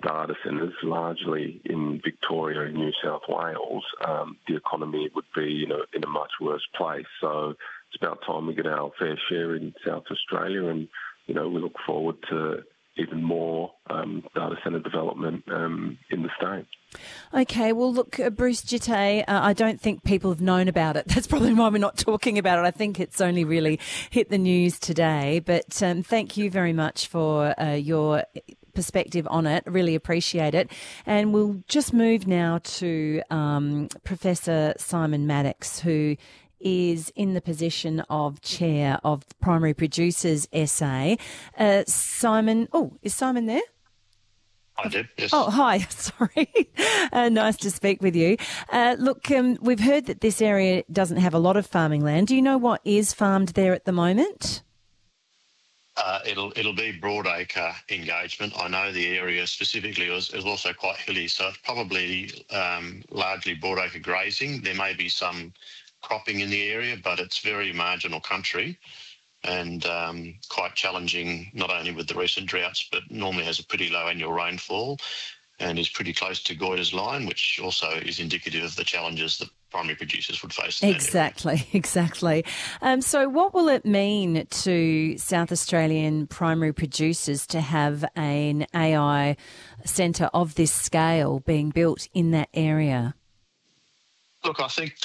data centres, largely in Victoria and New South Wales, the economy would be in a much worse place. So it's about time we get our fair share in South Australia, and we look forward to even more data centre development in the state. Okay, well, look, Bruce Jitte, I don't think people have known about it. That's probably why we're not talking about it. I think it's only really hit the news today. But thank you very much for your perspective on it. Really appreciate it. And we'll just move now to Professor Simon Maddox, who is in the position of chair of Primary Producers SA. Simon, is Simon there? I did, yes. Oh, hi. Sorry. Nice to speak with you. Look, we've heard that this area doesn't have a lot of farming land. Do you know what is farmed there at the moment? It'll be broadacre engagement. I know the area specifically is also quite hilly, so it's probably largely broadacre grazing. There may be some cropping in the area, but it's very marginal country and quite challenging, not only with the recent droughts, but normally has a pretty low annual rainfall and is pretty close to Goyder's line, which also is indicative of the challenges that primary producers would face. Exactly. So what will it mean to South Australian primary producers to have an AI centre of this scale being built in that area? Look, I think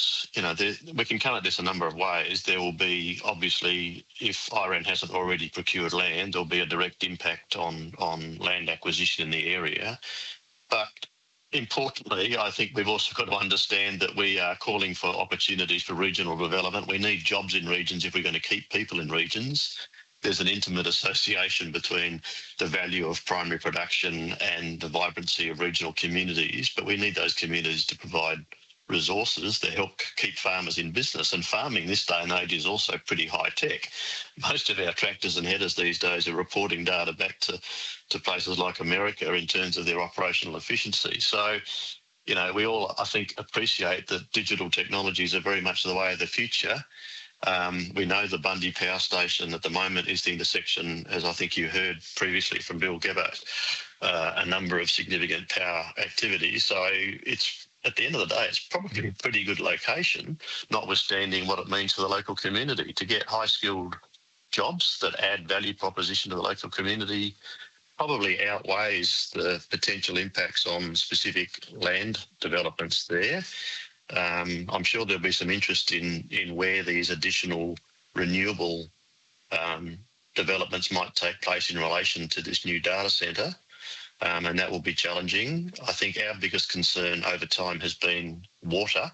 we can come at this a number of ways. There will be, obviously, if IREN hasn't already procured land, there'll be a direct impact on land acquisition in the area. But importantly, I think we've also got to understand that we are calling for opportunities for regional development. We need jobs in regions if we're going to keep people in regions. There's an intimate association between the value of primary production and the vibrancy of regional communities, but we need those communities to provide resources that help keep farmers in business. And farming this day and age is also pretty high tech. Most of our tractors and headers these days are reporting data back to places like America in terms of their operational efficiency. So, we all, I think, appreciate that digital technologies are very much the way of the future. We know the Bundy Power Station at the moment is the intersection, as I think you heard previously from Bill Gebhardt, a number of significant power activities. So it's, at the end of the day, it's probably a pretty good location, notwithstanding what it means for the local community. To get high-skilled jobs that add value proposition to the local community probably outweighs the potential impacts on specific land developments there. I'm sure there'll be some interest in where these additional renewable developments might take place in relation to this new data centre. And that will be challenging. I think our biggest concern over time has been water.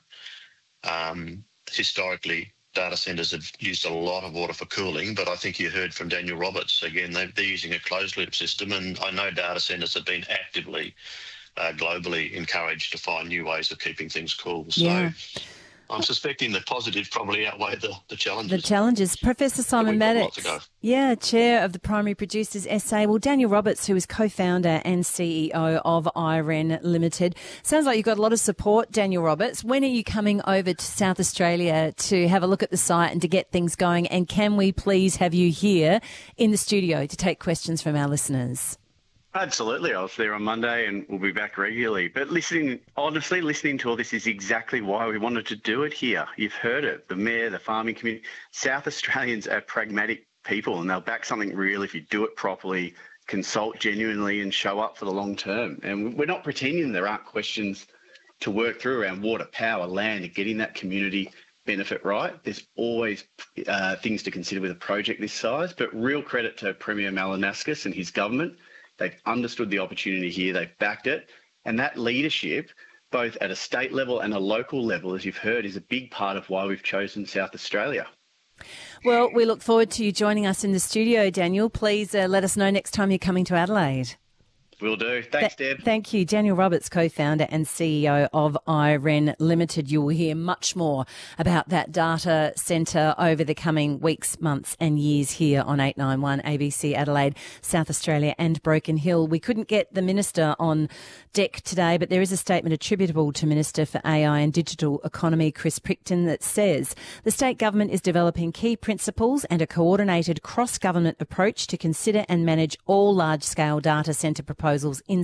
Historically, data centres have used a lot of water for cooling, but I think you heard from Daniel Roberts, again, they're using a closed-loop system, and I know data centres have been actively, globally encouraged to find new ways of keeping things cool. Yeah. So I'm suspecting the positives probably outweigh the challenges. The challenges. Professor Simon Maddox, chair of the Primary Producers SA. Well, Daniel Roberts, who is co-founder and CEO of IREN Limited. Sounds like you've got a lot of support, Daniel Roberts. When are you coming over to South Australia to have a look at the site and to get things going? And can we please have you here in the studio to take questions from our listeners? Absolutely. I was there on Monday and we'll be back regularly. But listening to all this is exactly why we wanted to do it here. You've heard it. The mayor, the farming community. South Australians are pragmatic people and they'll back something real if you do it properly, consult genuinely and show up for the long term. And we're not pretending there aren't questions to work through around water, power, land and getting that community benefit right. There's always things to consider with a project this size, but real credit to Premier Malinauskas and his government. They've understood the opportunity here, they've backed it, and that leadership, both at a state level and a local level, as you've heard, is a big part of why we've chosen South Australia. Well, we look forward to you joining us in the studio, Daniel. Please let us know next time you're coming to Adelaide. Will do. Thanks, Deb. Thank you. Daniel Roberts, co-founder and CEO of IREN Limited. You will hear much more about that data centre over the coming weeks, months and years here on 891 ABC Adelaide, South Australia and Broken Hill. We couldn't get the Minister on deck today, but there is a statement attributable to Minister for AI and Digital Economy, Chris Prickton, that says the state government is developing key principles and a coordinated cross-government approach to consider and manage all large-scale data centre proposals in